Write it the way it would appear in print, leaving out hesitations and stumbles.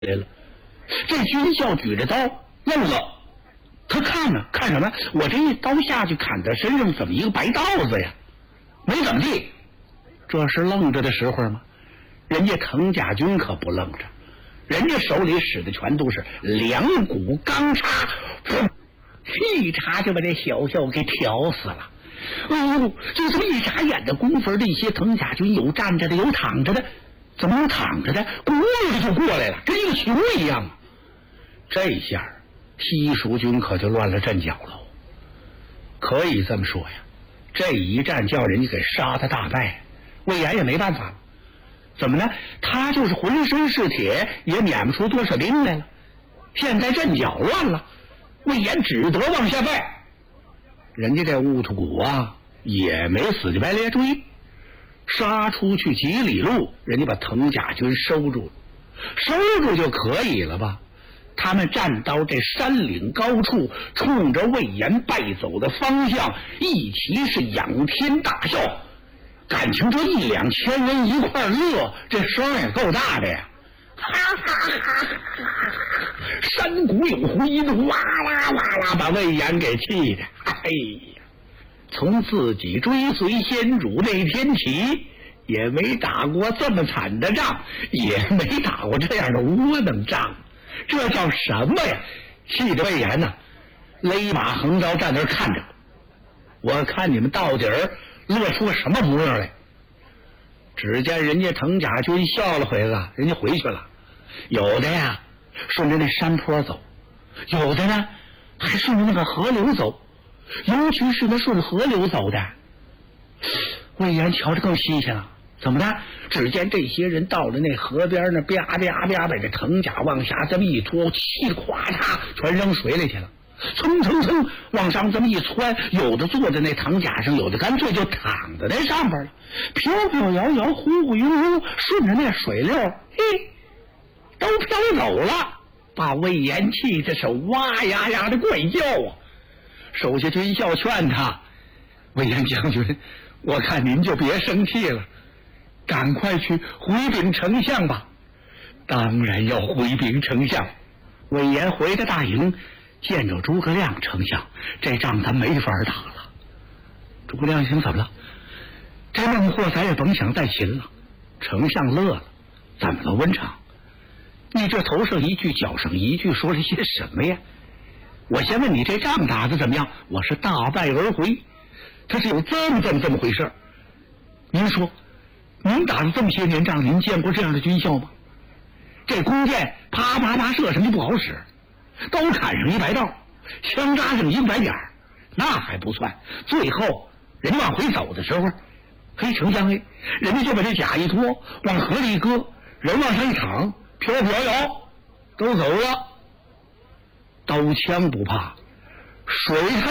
来了。这军校举着刀愣了，他看呢，看什么？我这一刀下去砍他身上，怎么一个白道子呀？没怎么地，这是愣着的时候吗？人家滕家军可不愣着，人家手里使的全都是两股钢叉，一叉就把这小校给挑死了。哦，就这么一眨眼的功夫，这些滕家军有站着的，有躺着的，怎么有躺着的？咕噜的就过来了，跟一个熊一样。这下西蜀军可就乱了阵脚了。可以这么说呀，这一战叫人家给杀他大败，魏延也没办法了。怎么呢？他就是浑身是铁，也撵不出多少兵来了。现在阵脚乱了，魏延只得往下败。人家这乌突谷啊，也没死乞白咧追，杀出去几里路，人家把滕家军收住了，收住就可以了吧？他们站到这山岭高处，冲着魏延败走的方向，一齐是仰天大笑。感情这1-2千人一块乐，这声也够大的呀！哈哈哈哈！山谷有回的，哇啦哇啦，把魏延给气的。哎呀，从自己追随先主那天起，也没打过这么惨的仗，也没打过这样的窝囊仗。这叫什么呀？气得魏延呢，勒马横刀站那儿看着，我看你们到底乐出个什么模样来。只见人家滕家军笑了回子，人家回去了。有的呀顺着那山坡走，有的呢还顺着那个河流走，尤其是那顺河流走的，魏延瞧着更新鲜了。怎么的？只见这些人到了那河边呢，啪啪啪把这藤甲往下这么一拖，气得咵嚓全扔水里去了，蹭蹭蹭往上这么一窜，有的坐在那藤甲上，有的干脆就躺在那上边了，飘飘摇摇，忽忽悠悠，顺着那水流，嘿，都飘走了，把魏延气的是哇呀呀的怪叫啊！手下军校劝他：“魏延将军，我看您就别生气了。赶快去回禀丞相吧。”当然要回禀丞相。魏延回到大营，见着诸葛亮丞相，这仗咱没法打了。诸葛亮想怎么了？这孟获咱也甭想再擒了。丞相乐了，怎么了文长？你这头上一句脚上一句说了些什么呀？我先问你，这仗打得怎么样？我是大败而回，他是有这么回事。您说您打了这么些年仗，您见过这样的军校吗？这弓箭啪啪啪射上就不好使，刀砍上一白道，枪扎上一个白点，那还不算，最后人家往回走的时候，嘿，丞相嘿，人家就把这甲一拖，往河里一搁，人往上一躺，飘飘摇都走了。刀枪不怕，水太